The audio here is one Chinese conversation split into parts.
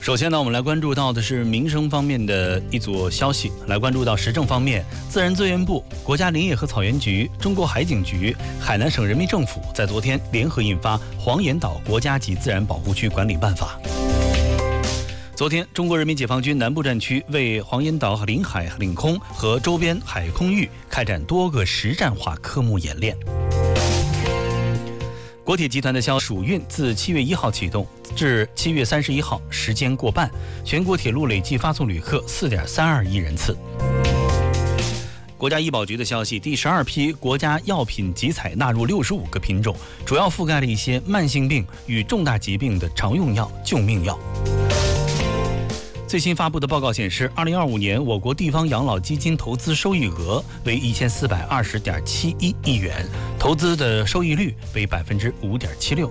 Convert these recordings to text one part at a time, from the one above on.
首先呢，我们来关注到的是民生方面的一组消息。来关注到时政方面，自然资源部、国家林业和草原局、中国海警局、海南省人民政府在昨天联合印发《黄岩岛国家级自然保护区管理办法》。昨天，中国人民解放军南部战区为黄岩岛领海、领空和周边海空域开展多个实战化科目演练。国铁集团的暑运自7月1号启动至7月31号，时间过半，全国铁路累计发送旅客4.32亿人次。国家医保局的消息，第12批国家药品集采纳入65个品种，主要覆盖了一些慢性病与重大疾病的常用药、救命药。最新发布的报告显示，2025年我国地方养老基金投资收益额为1420.71亿元，投资的收益率为5.76%。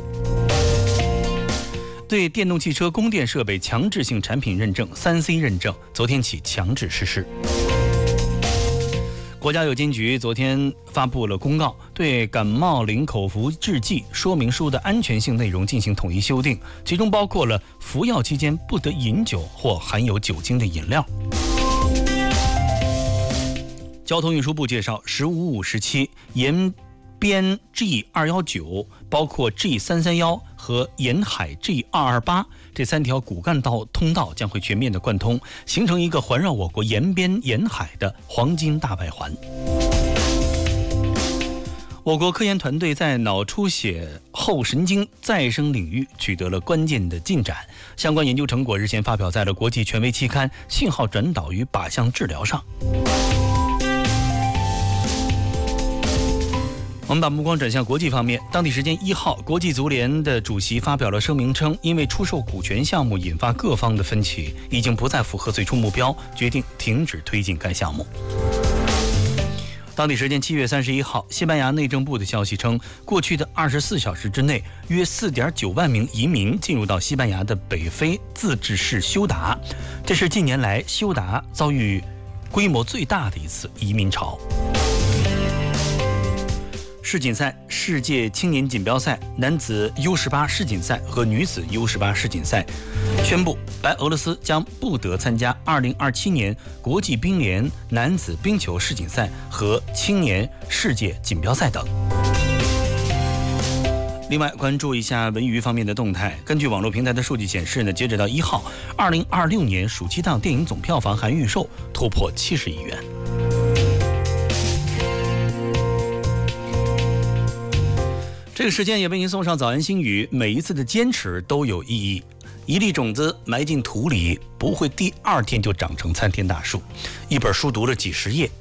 对电动汽车供电设备强制性产品认证3C 认证，昨天起强制实施。国家药监局昨天发布了公告，对感冒灵口服制剂说明书的安全性内容进行统一修订，其中包括了服药期间不得饮酒或含有酒精的饮料。交通运输部介绍，15-57延边 G219， 包括 G331 和沿海 G228 这3条骨干道通道将会全面的贯通，形成一个环绕我国沿边沿海的黄金大外环。我国科研团队在脑出血后神经再生领域取得了关键的进展，相关研究成果日前发表在了国际权威期刊《信号转导与靶向治疗》上。我们把目光转向国际方面，当地时间1号，国际足联的主席发表了声明称，因为出售股权项目引发各方的分歧，已经不再符合最初目标，决定停止推进该项目。当地时间7月31号，西班牙内政部的消息称，过去的24小时之内，约4.9万名移民进入到西班牙的北非自治市休达，这是近年来休达遭遇规模最大的一次移民潮。世锦赛世界青年锦标赛男子 U18 世锦赛和女子 U18 世锦赛宣布，白俄罗斯将不得参加2027年国际冰联男子冰球世锦赛和青年世界锦标赛等。另外，关注一下文娱方面的动态。根据网络平台的数据显示呢，截止到1号，2026年暑期档电影总票房含预售突破70亿元。这个时间也为您送上早安心语，每一次的坚持都有意义。一粒种子埋进土里，不会第2天就长成参天大树。一本书读了几十页，